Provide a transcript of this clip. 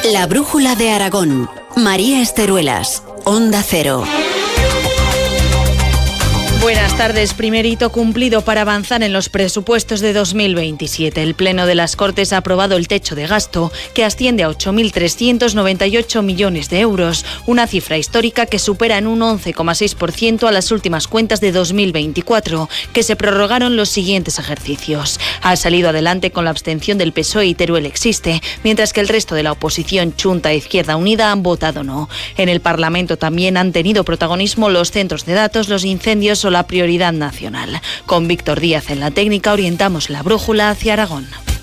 La brújula de Aragón. María Esteruelas, Onda Cero. Buenas tardes. Primer hito cumplido para avanzar en los presupuestos de 2027. El Pleno de las Cortes ha aprobado el techo de gasto, que asciende a 8.398 millones de euros, una cifra histórica que supera en un 11,6% a las últimas cuentas de 2024, que se prorrogaron los siguientes ejercicios. Ha salido adelante con la abstención del PSOE y Teruel existe, mientras que el resto de la oposición, Chunta e Izquierda Unida, han votado no. En el Parlamento también han tenido protagonismo los centros de datos, los incendios o la prioridad nacional. Con Víctor Díaz en la técnica orientamos la brújula hacia Aragón.